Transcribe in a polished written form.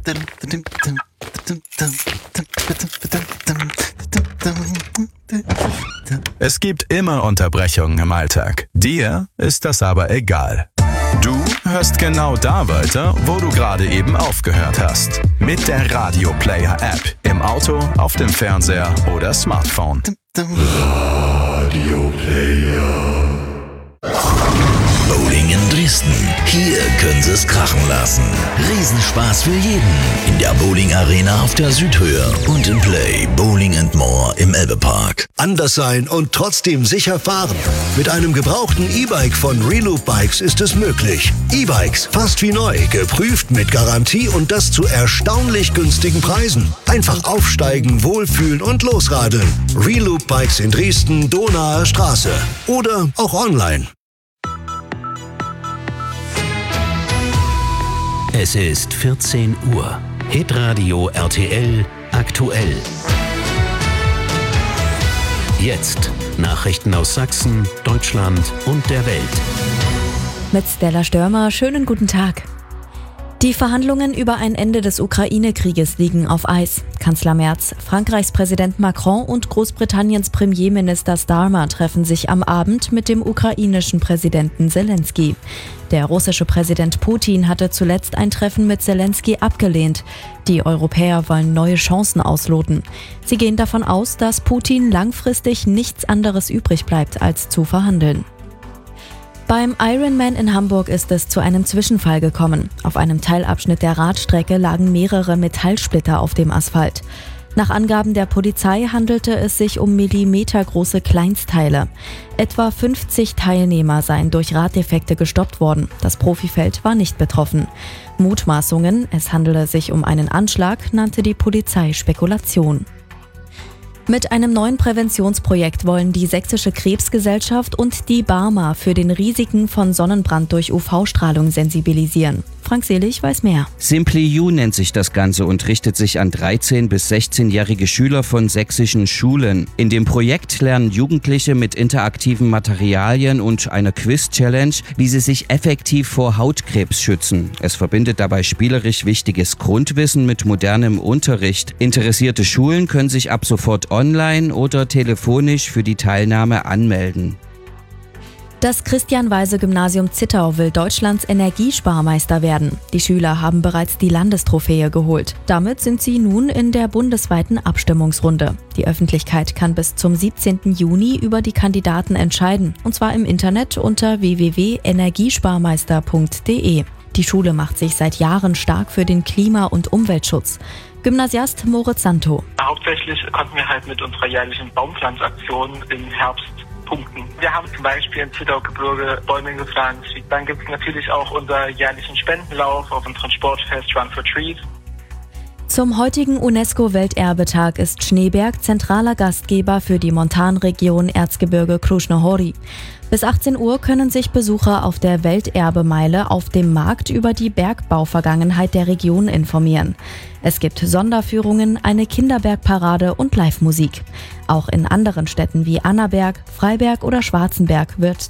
Es gibt immer Unterbrechungen im Alltag. Dir ist das aber egal. Du hörst genau da weiter, wo du gerade eben aufgehört hast. Mit der Radio Player App. Im Auto, auf dem Fernseher oder Smartphone. Radio Player. Bowling in Dresden. Hier können Sie es krachen lassen. Riesenspaß für jeden. In der Bowling Arena auf der Südhöhe und im Play Bowling & More im Elbepark. Anders sein und trotzdem sicher fahren. Mit einem gebrauchten E-Bike von Reloop Bikes ist es möglich. E-Bikes, fast wie neu, geprüft mit Garantie und das zu erstaunlich günstigen Preisen. Einfach aufsteigen, wohlfühlen und losradeln. Reloop Bikes in Dresden, Donaer Straße. Oder auch online. Es ist 14 Uhr. Hitradio RTL aktuell. Jetzt Nachrichten aus Sachsen, Deutschland und der Welt. Mit Stella Störmer, schönen guten Tag. Die Verhandlungen über ein Ende des Ukraine-Krieges liegen auf Eis. Kanzler Merz, Frankreichs Präsident Macron und Großbritanniens Premierminister Starmer treffen sich am Abend mit dem ukrainischen Präsidenten Zelensky. Der russische Präsident Putin hatte zuletzt ein Treffen mit Zelensky abgelehnt. Die Europäer wollen neue Chancen ausloten. Sie gehen davon aus, dass Putin langfristig nichts anderes übrig bleibt, als zu verhandeln. Beim Ironman in Hamburg ist es zu einem Zwischenfall gekommen. Auf einem Teilabschnitt der Radstrecke lagen mehrere Metallsplitter auf dem Asphalt. Nach Angaben der Polizei handelte es sich um millimetergroße Kleinstteile. Etwa 50 Teilnehmer seien durch Raddefekte gestoppt worden. Das Profifeld war nicht betroffen. Mutmaßungen, es handele sich um einen Anschlag, nannte die Polizei Spekulation. Mit einem neuen Präventionsprojekt wollen die Sächsische Krebsgesellschaft und die BARMA für den Risiken von Sonnenbrand durch UV-Strahlung sensibilisieren. Frank Selig weiß mehr. Simply You nennt sich das Ganze und richtet sich an 13- bis 16-jährige Schüler von sächsischen Schulen. In dem Projekt lernen Jugendliche mit interaktiven Materialien und einer Quiz-Challenge, wie sie sich effektiv vor Hautkrebs schützen. Es verbindet dabei spielerisch wichtiges Grundwissen mit modernem Unterricht. Interessierte Schulen können sich ab sofort online oder telefonisch für die Teilnahme anmelden. Das Christian-Weise-Gymnasium Zittau will Deutschlands Energiesparmeister werden. Die Schüler haben bereits die Landestrophäe geholt. Damit sind sie nun in der bundesweiten Abstimmungsrunde. Die Öffentlichkeit kann bis zum 17. Juni über die Kandidaten entscheiden, und zwar im Internet unter www.energiesparmeister.de. Die Schule macht sich seit Jahren stark für den Klima- und Umweltschutz. Gymnasiast Moritz Santo. Hauptsächlich konnten wir halt mit unserer jährlichen Baumpflanzaktion im Herbst punkten. Wir haben zum Beispiel im Zittaugebirge Bäume gepflanzt. Dann gibt es natürlich auch unser jährlichen Spendenlauf auf unserem Sportfest Run for Trees. Zum heutigen UNESCO-Welterbetag ist Schneeberg zentraler Gastgeber für die Montanregion Erzgebirge Krušné hory. Bis 18 Uhr können sich Besucher auf der Welterbemeile auf dem Markt über die Bergbauvergangenheit der Region informieren. Es gibt Sonderführungen, eine Kinderbergparade und Live-Musik. Auch in anderen Städten wie Annaberg, Freiberg oder Schwarzenberg wird